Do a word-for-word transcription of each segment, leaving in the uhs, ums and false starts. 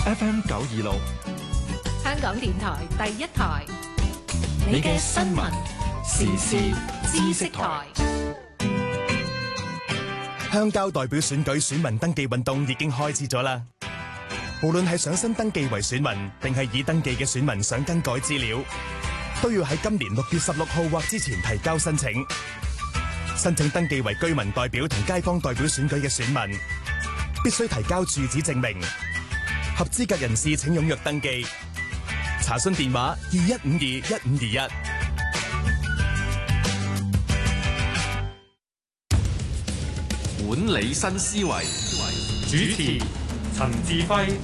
F M 九二六， 香港電台第一台， 你嘅新聞時事知識台。 鄉郊代表選舉選民登記運動已經開始咗啦。無論係想新登記為選民，定係已登記嘅選民想更改資料，都要喺今年六月十六號或之前提交申請。申請登記為居民代表同街坊代表選舉嘅選民，必須提交住址證明。合資格人士請踴躍登記。查詢電話二一五二一五二一。 管理新思維， 主持陳志輝。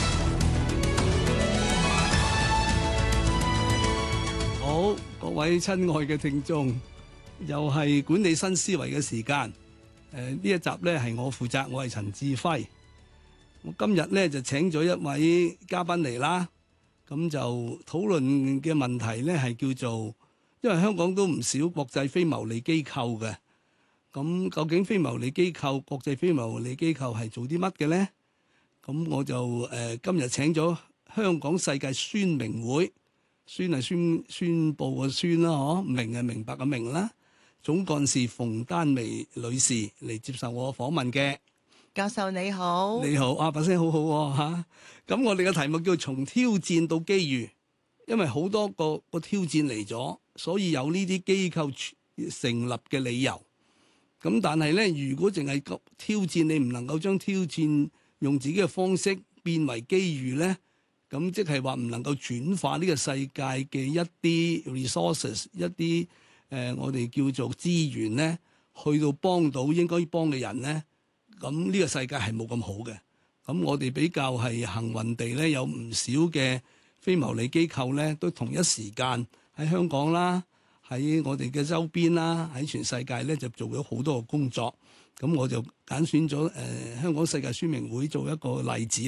好，各位親愛嘅聽眾，又係管理新思維嘅時間。誒、呃，呢一集咧係我負責，我係陳志輝。我今日咧就請咗一位嘉賓嚟啦，咁就討論嘅問題咧係叫做，因為香港都唔少國際非牟利機構嘅，咁究竟非牟利機構、國際非牟利機構係做啲乜嘅咧？咁我就誒、呃、今日請咗香港世界宣明會，宣係宣宣佈個宣啦，嗬，明係明白嘅明啦，總幹事馮丹薇女士嚟接受我訪問嘅。 教授你好， 你好，啊把聲好好嚇。咁、啊、我哋嘅題目叫從挑戰到機遇，因為好多個個挑戰嚟咗，所以有呢啲機構成立嘅理由。咁但係咧，如果淨係挑戰，你唔能夠將挑戰用自己嘅方式變為機遇咧，咁即係話唔能夠轉化呢個世界嘅一啲 resources， 一啲誒、呃、我哋叫做資源咧，去到幫到應該幫嘅人咧。咁呢個世界係冇咁好嘅，咁我哋比較係幸運地咧，有唔少嘅非牟利機構咧，都同一時間喺香港啦，喺我哋嘅周邊啦，喺全世界咧就做咗好多嘅工作。咁我就揀選咗誒、呃、香港世界宣明會做一個例子。